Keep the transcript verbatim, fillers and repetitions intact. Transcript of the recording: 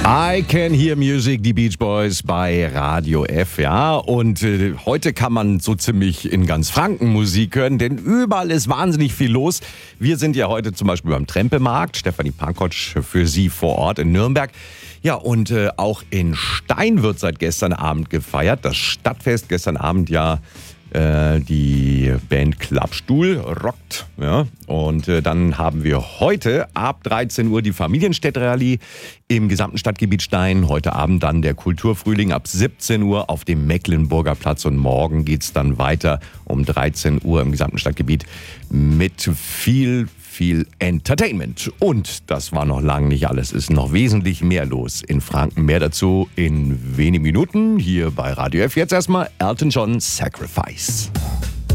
I Can Hear Music, die Beach Boys bei Radio F, ja. Und äh, heute kann man so ziemlich in ganz Franken Musik hören, denn überall ist wahnsinnig viel los. Wir sind ja heute zum Beispiel beim Trempemarkt. Stefanie Pankotsch für Sie vor Ort in Nürnberg. Ja, und äh, auch in Stein wird seit gestern Abend gefeiert. Das Stadtfest gestern Abend ja. Die Band Klappstuhl rockt. Ja. Und äh, dann haben wir heute ab dreizehn Uhr die Familienstädterallye im gesamten Stadtgebiet Stein. Heute Abend dann der Kulturfrühling ab siebzehn Uhr auf dem Mecklenburger Platz. Und morgen geht's dann weiter um dreizehn Uhr im gesamten Stadtgebiet mit viel, viel Entertainment. Und das war noch lange nicht alles. Es ist noch wesentlich mehr los in Franken. Mehr dazu in wenigen Minuten hier bei Radio F. Jetzt erstmal Elton John, Sacrifice.